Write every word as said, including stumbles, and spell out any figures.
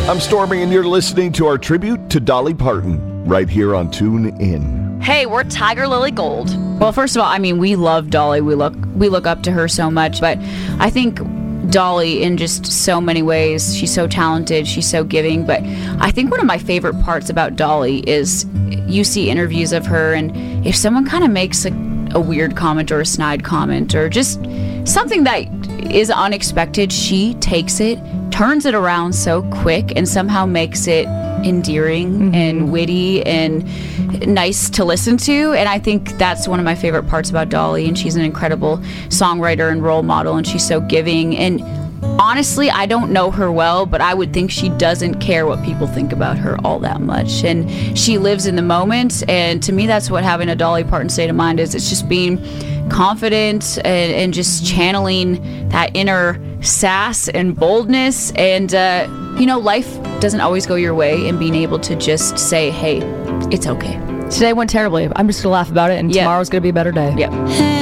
I'm Stormy, and you're listening to our tribute to Dolly Parton right here on Tune In. Hey, we're Tiger Lily Gold. Well, first of all, I mean, we love Dolly. We look we look up to her so much, but I think Dolly, in just so many ways, she's so talented, she's so giving, but I think one of my favorite parts about Dolly is you see interviews of her, and if someone kind of makes a, a weird comment or a snide comment or just something that is unexpected, she takes it, turns it around so quick, and somehow makes it endearing mm-hmm. and witty and nice to listen to. And I think that's one of my favorite parts about Dolly, and she's an incredible songwriter and role model, and she's so giving. And honestly, I don't know her well, but I would think she doesn't care what people think about her all that much, and she lives in the moment. And to me, that's what having a Dolly Parton state of mind is. It's just being confident and, and just channeling that inner sass and boldness. And uh, you know, life doesn't always go your way, and being able to just say, hey, it's okay. Today went terribly. I'm just gonna laugh about it, and Yep. tomorrow's gonna be a better day. Yep.